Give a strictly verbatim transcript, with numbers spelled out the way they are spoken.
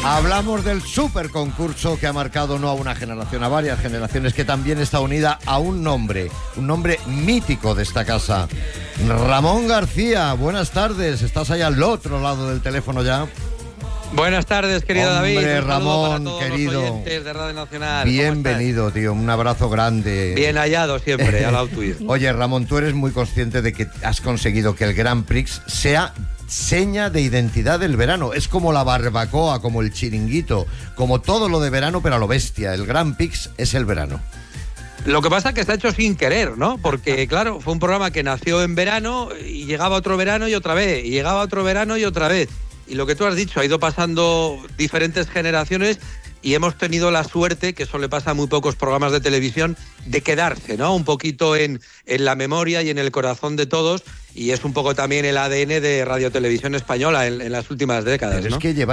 Hablamos del super concurso que ha marcado no a una generación, a varias generaciones, que también está unida a un nombre, un nombre mítico de esta casa. Ramón García, buenas tardes, estás ahí al otro lado del teléfono ya. Buenas tardes, querido Hombre, David. Un Ramón, para todos querido. Los oyentes de Radio Nacional. Bienvenido, tío, un abrazo grande. Bien hallado siempre, al tuyo. Oye, Ramón, tú eres muy consciente de que has conseguido que el Grand Prix sea seña de identidad del verano. Es como la barbacoa, como el chiringuito, como todo lo de verano, pero a lo bestia. El Grand Prix es el verano. Lo que pasa es que está hecho sin querer, ¿no? Porque, claro, fue un programa que nació en verano y llegaba otro verano y otra vez, y llegaba otro verano y otra vez. Y lo que tú has dicho, ha ido pasando diferentes generaciones y hemos tenido la suerte, que eso le pasa a muy pocos programas de televisión, de quedarse, ¿no? Un poquito en, en la memoria y en el corazón de todos, y es un poco también el A D N de Radio Televisión Española en, en las últimas décadas, Pero ¿no? es que lleva